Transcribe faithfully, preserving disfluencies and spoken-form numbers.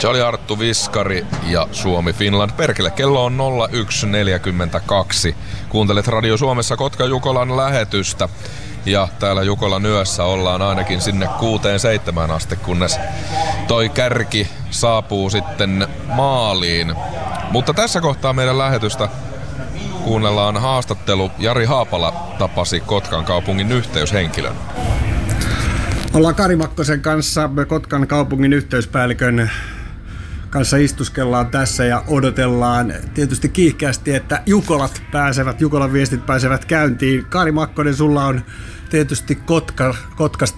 Se oli Arttu Viskari ja Suomi-Finland. Perkele, kello on nolla yksi neljäkymmentäkaksi. Kuuntelet Radio Suomessa Kotka Jukolan lähetystä. Ja täällä Jukolan yössä ollaan ainakin sinne kuuteen seitsemään asti, kunnes toi kärki saapuu sitten maaliin. Mutta tässä kohtaa meidän lähetystä kuunnellaan haastattelu. Jari Haapala tapasi Kotkan kaupungin yhteyshenkilön. Ollaan Kari Makkosen kanssa, Kotkan kaupungin yhteyspäällikön kanssa istuskellaan tässä ja odotellaan tietysti kiihkeästi, että Jukolat pääsevät, Jukolan viestit pääsevät käyntiin. Kari Makkonen, sulla on tietysti Kotka, Kotkasta